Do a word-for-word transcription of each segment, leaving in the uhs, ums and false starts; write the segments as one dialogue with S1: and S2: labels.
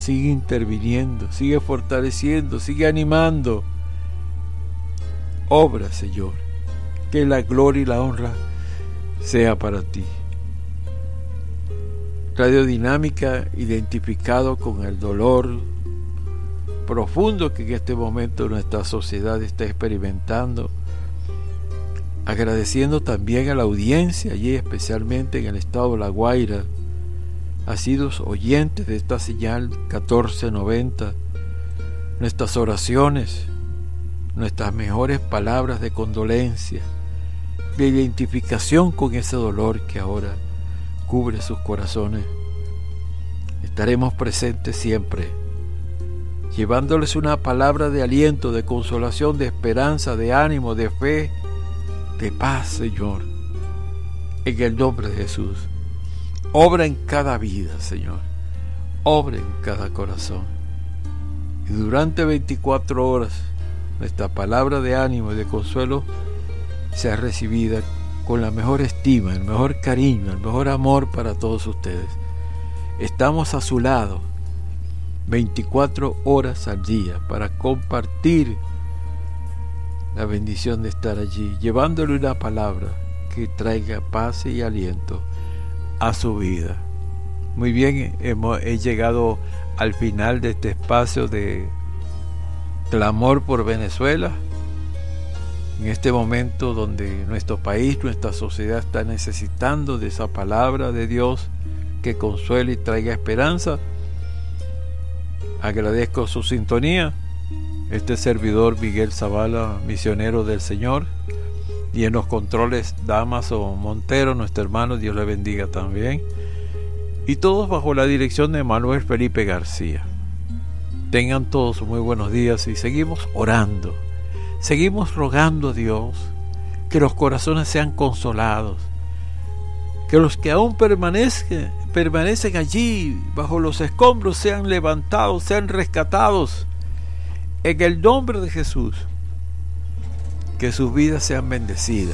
S1: Sigue interviniendo, sigue fortaleciendo, sigue animando. Obra, Señor, que la gloria y la honra sea para ti. Radio Dinámica, identificado con el dolor profundo que en este momento nuestra sociedad está experimentando, agradeciendo también a la audiencia allí, especialmente en el estado de La Guaira, asiduos oyentes de esta señal catorce noventa, nuestras oraciones, nuestras mejores palabras de condolencia, de identificación con ese dolor que ahora cubre sus corazones. Estaremos presentes siempre, llevándoles una palabra de aliento, de consolación, de esperanza, de ánimo, de fe, de paz, Señor, en el nombre de Jesús. Obra en cada vida, Señor, obra en cada corazón, y durante veinticuatro horas nuestra palabra de ánimo y de consuelo sea recibida con la mejor estima, el mejor cariño, el mejor amor para todos ustedes. Estamos a su lado veinticuatro horas al día para compartir la bendición de estar allí, llevándole una palabra que traiga paz y aliento a su vida. Muy bien, hemos, he llegado al final de este espacio de clamor por Venezuela, en este momento donde nuestro país, nuestra sociedad está necesitando de esa palabra de Dios que consuele y traiga esperanza. Agradezco su sintonía. Este servidor Miguel Zavala, misionero del Señor, y en los controles Damaso Montero, nuestro hermano, Dios le bendiga también, y todos bajo la dirección de Manuel Felipe García. Tengan todos muy buenos días y seguimos orando, seguimos rogando a Dios que los corazones sean consolados, que los que aún permanezcan, permanecen allí bajo los escombros sean levantados, sean rescatados en el nombre de Jesús, que sus vidas sean bendecidas,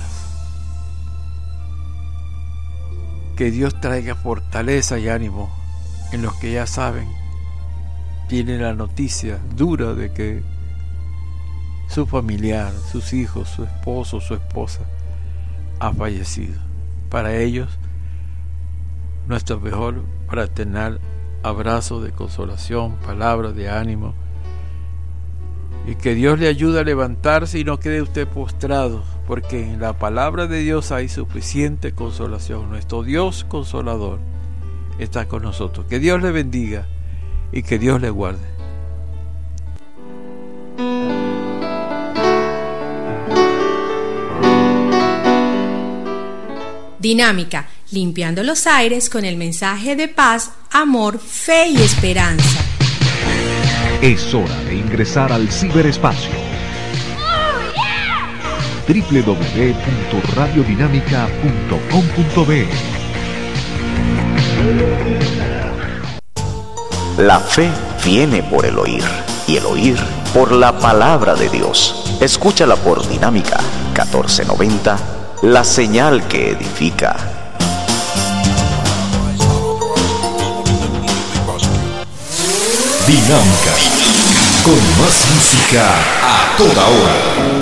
S1: que Dios traiga fortaleza y ánimo en los que ya saben, tienen la noticia dura de que su familiar, sus hijos, su esposo, su esposa ha fallecido. Para ellos, nuestro mejor fraternal abrazo de consolación, palabras de ánimo, y que Dios le ayude a levantarse y no quede usted postrado, porque en la palabra de Dios hay suficiente consolación. Nuestro Dios consolador está con nosotros. Que Dios le bendiga y que Dios le guarde.
S2: Dinámica, limpiando los aires con el mensaje de paz, amor, fe y esperanza.
S3: Es hora de ingresar al ciberespacio.
S4: Oh, yeah.
S3: doble u doble u doble u punto radio dinámica punto com punto be.
S5: La fe viene por el oír, y el oír por la palabra de Dios. Escúchala por Dinámica catorce noventa, la señal que edifica.
S3: Dinámica, con más música a toda hora.